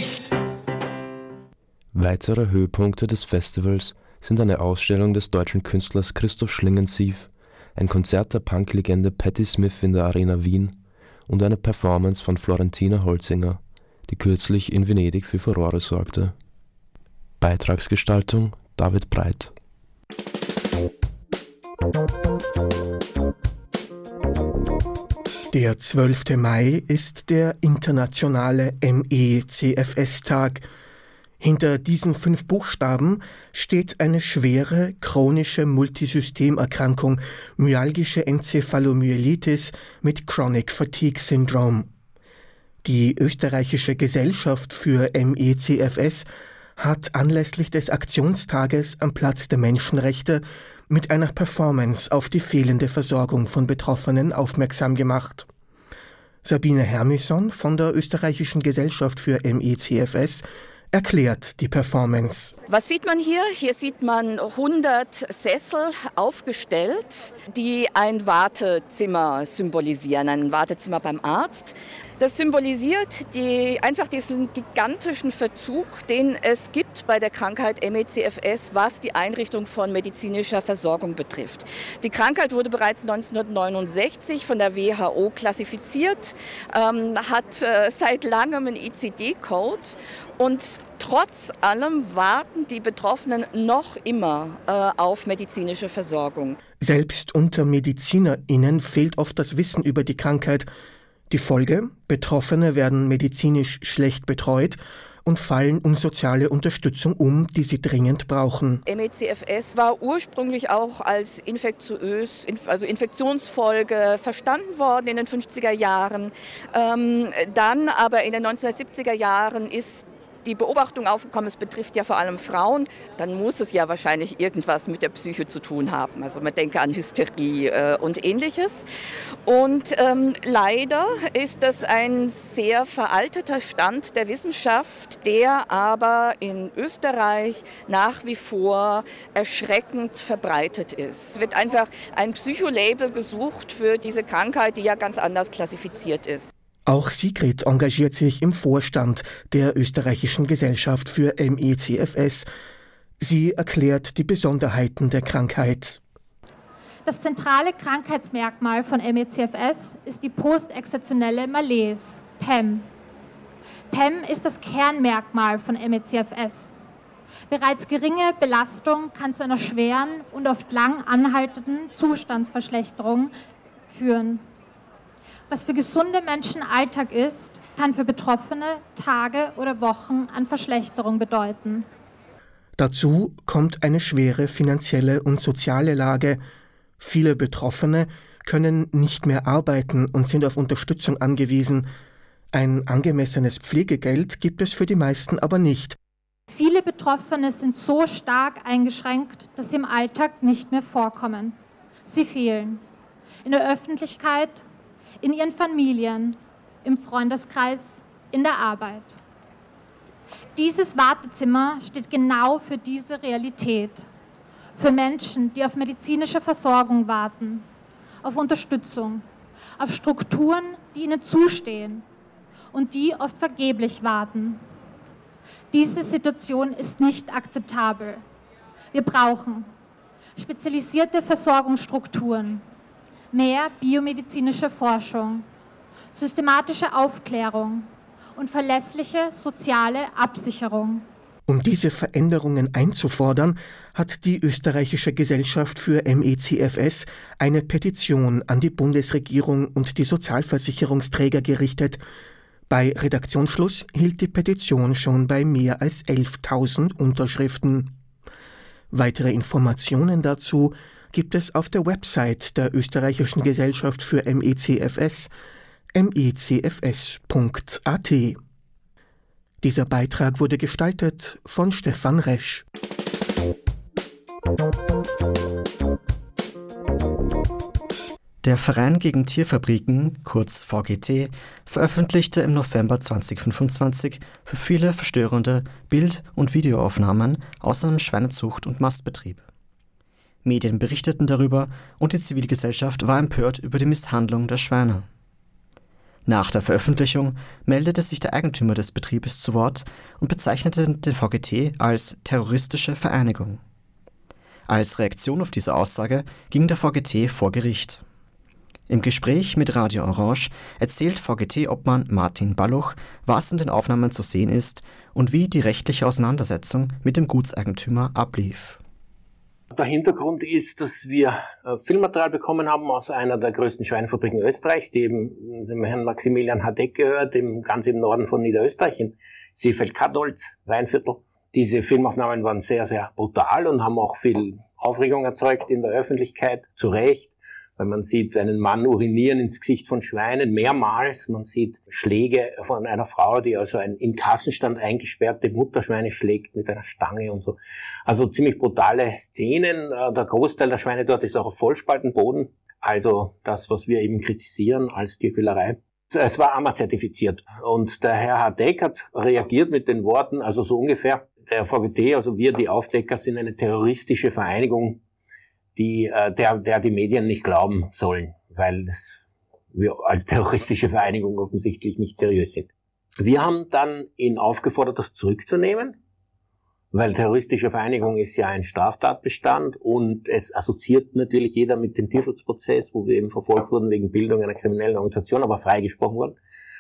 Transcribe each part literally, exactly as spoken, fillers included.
nicht. Weitere Höhepunkte des Festivals sind eine Ausstellung des deutschen Künstlers Christoph Schlingensief, ein Konzert der Punklegende Patti Smith in der Arena Wien und eine Performance von Florentina Holzinger, die kürzlich in Venedig für Furore sorgte. Beitragsgestaltung David Breit. Der zwölfte Mai ist der internationale M E C F S-Tag. Hinter diesen fünf Buchstaben steht eine schwere, chronische Multisystemerkrankung, myalgische Enzephalomyelitis mit Chronic Fatigue Syndrome. Die österreichische Gesellschaft für M E C F S hat anlässlich des Aktionstages am Platz der Menschenrechte mit einer Performance auf die fehlende Versorgung von Betroffenen aufmerksam gemacht. Sabine Hermisson von der österreichischen Gesellschaft für M E C F S erklärt die Performance. Was sieht man hier? Hier sieht man hundert Sessel aufgestellt, die ein Wartezimmer symbolisieren, ein Wartezimmer beim Arzt. Das symbolisiert die, einfach diesen gigantischen Verzug, den es gibt bei der Krankheit M E C F S, was die Einrichtung von medizinischer Versorgung betrifft. Die Krankheit wurde bereits neunzehnhundertneunundsechzig von der W H O klassifiziert, ähm, hat äh, seit langem einen I C D-Code und trotz allem warten die Betroffenen noch immer äh, auf medizinische Versorgung. Selbst unter MedizinerInnen fehlt oft das Wissen über die Krankheit. Die Folge: Betroffene werden medizinisch schlecht betreut und fallen um soziale Unterstützung um, die sie dringend brauchen. M E C F S war ursprünglich auch als infektiös, also Infektionsfolge verstanden worden in den fünfziger Jahren. Ähm, dann aber in den neunzehnhundertsiebziger Jahren ist die Beobachtung aufgekommen, es betrifft ja vor allem Frauen, dann muss es ja wahrscheinlich irgendwas mit der Psyche zu tun haben. Also man denke an Hysterie äh, und Ähnliches. Und ähm, leider ist das ein sehr veralteter Stand der Wissenschaft, der aber in Österreich nach wie vor erschreckend verbreitet ist. Es wird einfach ein Psycholabel gesucht für diese Krankheit, die ja ganz anders klassifiziert ist. Auch Sigrid engagiert sich im Vorstand der österreichischen Gesellschaft für M E C F S. Sie erklärt die Besonderheiten der Krankheit. Das zentrale Krankheitsmerkmal von M E C F S ist die postexzeptionelle Malaise, P E M. P E M ist das Kernmerkmal von M E C F S. Bereits geringe Belastung kann zu einer schweren und oft lang anhaltenden Zustandsverschlechterung führen. Was für gesunde Menschen Alltag ist, kann für Betroffene Tage oder Wochen an Verschlechterung bedeuten. Dazu kommt eine schwere finanzielle und soziale Lage. Viele Betroffene können nicht mehr arbeiten und sind auf Unterstützung angewiesen. Ein angemessenes Pflegegeld gibt es für die meisten aber nicht. Viele Betroffene sind so stark eingeschränkt, dass sie im Alltag nicht mehr vorkommen. Sie fehlen in der Öffentlichkeit, in ihren Familien, im Freundeskreis, in der Arbeit. Dieses Wartezimmer steht genau für diese Realität. Für Menschen, die auf medizinische Versorgung warten, auf Unterstützung, auf Strukturen, die ihnen zustehen und die oft vergeblich warten. Diese Situation ist nicht akzeptabel. Wir brauchen spezialisierte Versorgungsstrukturen, mehr biomedizinische Forschung, systematische Aufklärung und verlässliche soziale Absicherung. Um diese Veränderungen einzufordern, hat die österreichische Gesellschaft für M E C F S eine Petition an die Bundesregierung und die Sozialversicherungsträger gerichtet. Bei Redaktionsschluss hielt die Petition schon bei mehr als elftausend Unterschriften. Weitere Informationen dazu gibt es auf der Website der österreichischen Gesellschaft für M E C F S, m e c f s punkt a t. Dieser Beitrag wurde gestaltet von Stefan Resch. Der Verein gegen Tierfabriken, kurz V G T, veröffentlichte im November zweitausendfünfundzwanzig für viele verstörende Bild- und Videoaufnahmen aus einem Schweinezucht- und Mastbetrieb. Medien berichteten darüber und die Zivilgesellschaft war empört über die Misshandlung der Schweine. Nach der Veröffentlichung meldete sich der Eigentümer des Betriebes zu Wort und bezeichnete den V G T als terroristische Vereinigung. Als Reaktion auf diese Aussage ging der V G T vor Gericht. Im Gespräch mit Radio Orange erzählt V G T-Obmann Martin Balluch, was in den Aufnahmen zu sehen ist und wie die rechtliche Auseinandersetzung mit dem Gutseigentümer ablief. Der Hintergrund ist, dass wir äh, Filmmaterial bekommen haben aus einer der größten Schweinefabriken Österreichs, die eben dem Herrn Maximilian Hadeck gehört, im, ganz im Norden von Niederösterreich, in Seefeld-Kattolz, Weinviertel. Diese Filmaufnahmen waren sehr, sehr brutal und haben auch viel Aufregung erzeugt in der Öffentlichkeit, zu Recht. Weil man sieht einen Mann urinieren ins Gesicht von Schweinen, mehrmals. Man sieht Schläge von einer Frau, die also ein im Kassenstand eingesperrte Mutterschweine schlägt mit einer Stange und so. Also ziemlich brutale Szenen. Der Großteil der Schweine dort ist auch auf Vollspaltenboden. Also das, was wir eben kritisieren als Tierquälerei. Es war A M A-zertifiziert. Und der Herr Hadeck hat reagiert mit den Worten, also so ungefähr, der V G T, also wir, die Aufdecker, sind eine terroristische Vereinigung, die äh, der der die Medien nicht glauben sollen, weil es, wir als terroristische Vereinigung offensichtlich nicht seriös sind. Wir haben dann ihn aufgefordert, das zurückzunehmen, weil terroristische Vereinigung ist ja ein Straftatbestand und es assoziiert natürlich jeder mit dem Tierschutzprozess, wo wir eben verfolgt wurden wegen Bildung einer kriminellen Organisation, aber freigesprochen wurden.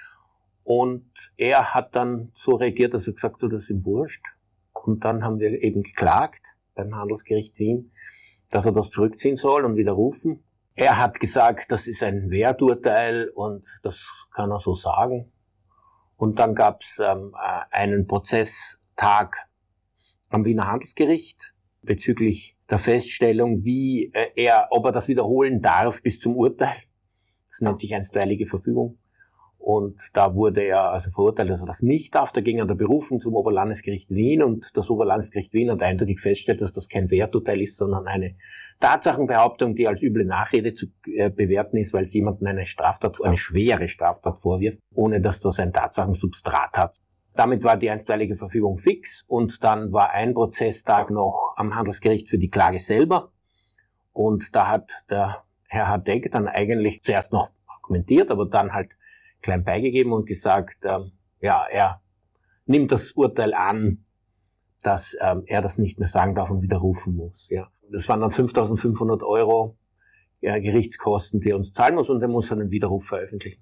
Und er hat dann so reagiert, dass er gesagt hat, das ist ihm wurscht. Und dann haben wir eben geklagt beim Handelsgericht Wien, dass er das zurückziehen soll und widerrufen. Er hat gesagt, das ist ein Werturteil und das kann er so sagen. Und dann gab es ähm, einen Prozesstag am Wiener Handelsgericht bezüglich der Feststellung, wie äh, er, ob er das wiederholen darf bis zum Urteil. Das nennt sich einstweilige Verfügung. Und da wurde er also verurteilt, dass er das nicht darf. Da ging er der Berufung zum Oberlandesgericht Wien und das Oberlandesgericht Wien hat eindeutig festgestellt, dass das kein Werturteil ist, sondern eine Tatsachenbehauptung, die als üble Nachrede zu äh, bewerten ist, weil es jemandem eine Straftat, eine schwere Straftat vorwirft, ohne dass das ein Tatsachensubstrat hat. Damit war die einstweilige Verfügung fix und dann war ein Prozesstag noch am Handelsgericht für die Klage selber. Und da hat der Herr Hadeck dann eigentlich zuerst noch argumentiert, aber dann halt klein beigegeben und gesagt, ähm, ja, er nimmt das Urteil an, dass ähm, er das nicht mehr sagen darf und widerrufen muss. Ja, das waren dann fünftausendfünfhundert Euro ja, Gerichtskosten, die er uns zahlen muss und er muss einen Widerruf veröffentlichen.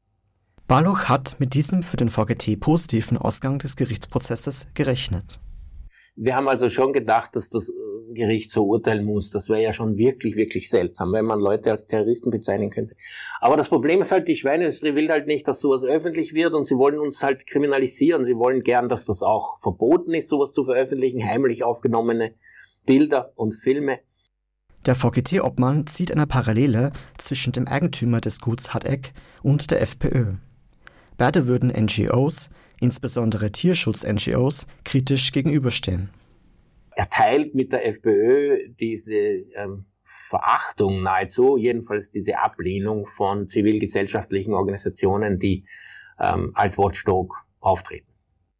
Balluch hat mit diesem für den V G T positiven Ausgang des Gerichtsprozesses gerechnet. Wir haben also schon gedacht, dass das Gericht so urteilen muss. Das wäre ja schon wirklich, wirklich seltsam, wenn man Leute als Terroristen bezeichnen könnte. Aber das Problem ist halt, die Schweineindustrie will halt nicht, dass sowas öffentlich wird und sie wollen uns halt kriminalisieren. Sie wollen gern, dass das auch verboten ist, sowas zu veröffentlichen, heimlich aufgenommene Bilder und Filme. Der V G T-Obmann zieht eine Parallele zwischen dem Eigentümer des Guts Hadeck und der FPÖ. Beide würden N G Os, insbesondere Tierschutz-N G Os, kritisch gegenüberstehen. Er teilt mit der FPÖ diese ähm, Verachtung nahezu, jedenfalls diese Ablehnung von zivilgesellschaftlichen Organisationen, die ähm, als Watchdog auftreten.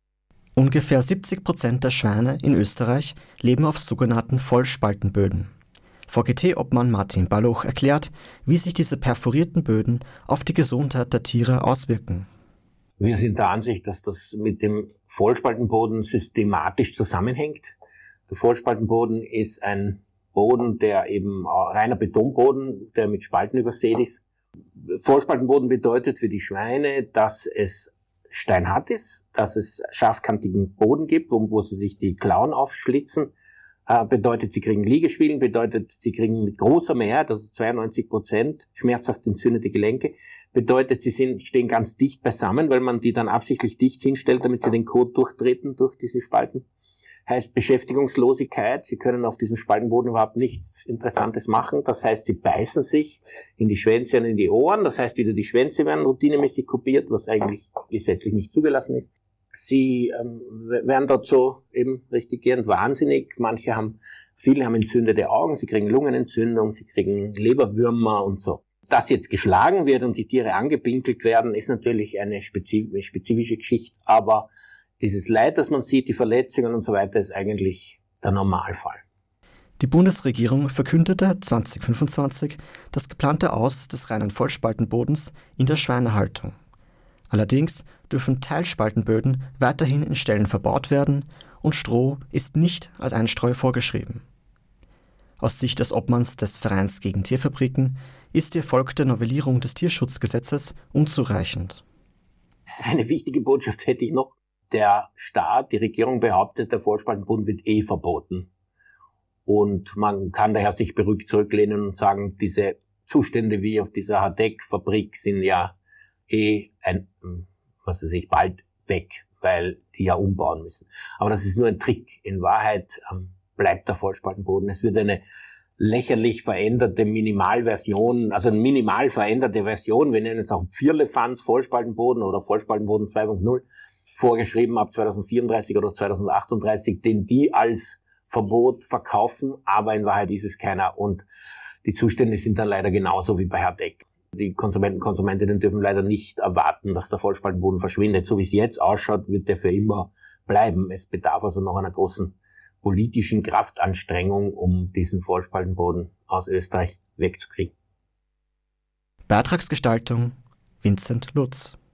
Ungefähr siebzig Prozent der Schweine in Österreich leben auf sogenannten Vollspaltenböden. V G T-Obmann Martin Balluch erklärt, wie sich diese perforierten Böden auf die Gesundheit der Tiere auswirken. Wir sind der Ansicht, dass das mit dem Vollspaltenboden systematisch zusammenhängt. Der Vollspaltenboden ist ein Boden, der eben reiner Betonboden, der mit Spalten übersät ist. Vollspaltenboden bedeutet für die Schweine, dass es steinhart ist, dass es scharfkantigen Boden gibt, wo, wo sie sich die Klauen aufschlitzen. Äh, bedeutet, sie kriegen Liegeschwillen, bedeutet, sie kriegen mit großer Mehrheit, also zweiundneunzig Prozent, schmerzhaft entzündete Gelenke. Bedeutet, sie sind, stehen ganz dicht beisammen, weil man die dann absichtlich dicht hinstellt, damit sie den Kot durchtreten durch diese Spalten. Heißt Beschäftigungslosigkeit. Sie können auf diesem Spaltenboden überhaupt nichts Interessantes machen. Das heißt, sie beißen sich in die Schwänze und in die Ohren. Das heißt, wieder die Schwänze werden routinemäßig kopiert, was eigentlich gesetzlich nicht zugelassen ist. Sie ähm, werden dort so eben richtig gehend wahnsinnig. Manche haben, viele haben entzündete Augen. Sie kriegen Lungenentzündung, sie kriegen Leberwürmer und so. Dass jetzt geschlagen wird und die Tiere angepinkelt werden, ist natürlich eine spezifische Geschichte, aber dieses Leid, das man sieht, die Verletzungen und so weiter, ist eigentlich der Normalfall. Die Bundesregierung verkündete zwanzig fünfundzwanzig das geplante Aus des reinen Vollspaltenbodens in der Schweinehaltung. Allerdings dürfen Teilspaltenböden weiterhin in Ställen verbaut werden und Stroh ist nicht als Einstreu vorgeschrieben. Aus Sicht des Obmanns des Vereins gegen Tierfabriken ist die erfolgte Novellierung des Tierschutzgesetzes unzureichend. Eine wichtige Botschaft hätte ich noch. Der Staat, die Regierung behauptet, der Vollspaltenboden wird eh verboten. Und man kann daher sich beruhigt zurücklehnen und sagen, diese Zustände wie auf dieser Hardegg-Fabrik sind ja eh ein, was weiß ich, bald weg, weil die ja umbauen müssen. Aber das ist nur ein Trick. In Wahrheit ähm, bleibt der Vollspaltenboden. Es wird eine lächerlich veränderte Minimalversion, also eine minimal veränderte Version, wir nennen es auch Vierlefanz Vollspaltenboden oder Vollspaltenboden zwei Punkt null, vorgeschrieben ab zweitausendvierunddreißig oder zweitausendachtunddreißig, den die als Verbot verkaufen, aber in Wahrheit ist es keiner und die Zustände sind dann leider genauso wie bei Hardegg. Die Konsumenten, Konsumentinnen dürfen leider nicht erwarten, dass der Vollspaltenboden verschwindet. So wie es jetzt ausschaut, wird der für immer bleiben. Es bedarf also noch einer großen politischen Kraftanstrengung, um diesen Vollspaltenboden aus Österreich wegzukriegen. Beitragsgestaltung Vincent Lutz.